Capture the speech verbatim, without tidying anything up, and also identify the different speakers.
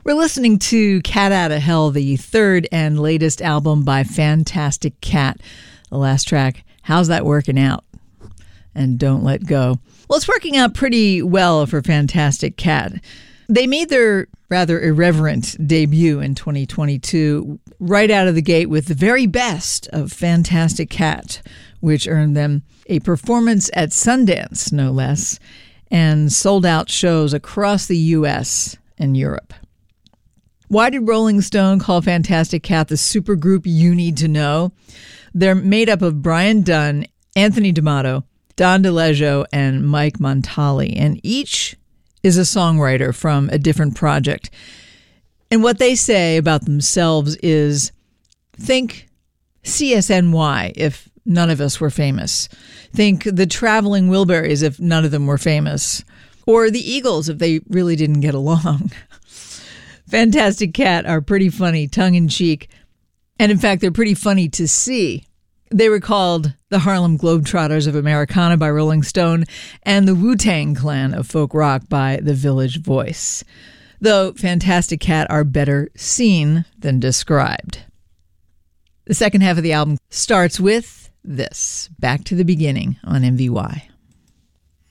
Speaker 1: We're listening to Cat Outta Hell, the third and latest album by Fantastic Cat. The last track, How's That Working Out? And Don't Let Go. Well, it's working out pretty well for Fantastic Cat. They made their rather irreverent debut in twenty twenty-two right out of the gate with the very best of Fantastic Cat, which earned them a performance at Sundance, no less, and sold out shows across the U S and Europe. Why did Rolling Stone call Fantastic Cat the supergroup you need to know? They're made up of Brian Dunn, Anthony D'Amato, Don DeLeggio, and Mike Montali, and each is a songwriter from a different project. And what they say about themselves is, think C S N Y if none of us were famous. Think the Traveling Wilburys if none of them were famous. Or the Eagles if they really didn't get along. Fantastic Cat are pretty funny, tongue-in-cheek, and in fact, they're pretty funny to see. They were called the Harlem Globetrotters of Americana by Rolling Stone and the Wu-Tang Clan of folk rock by The Village Voice, though Fantastic Cat are better seen than described. The second half of the album starts with this, Back to the Beginning on M V Y.